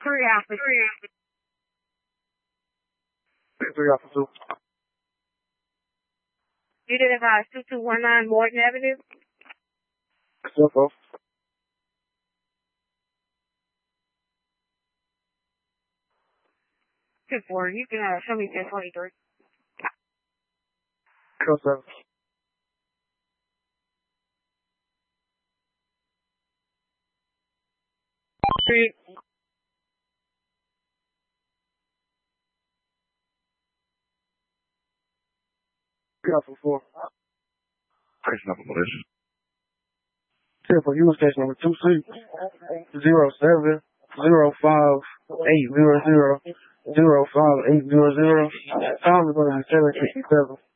3 Alpha. 3 Alpha 2. You did about 2219 Morton Avenue? Cell phone. 2-4. You can show me 1023. Cell 7. Three. Alpha 4. Station number, police. Cell phone, unit station number 2607058000058000. Time is going to be 767.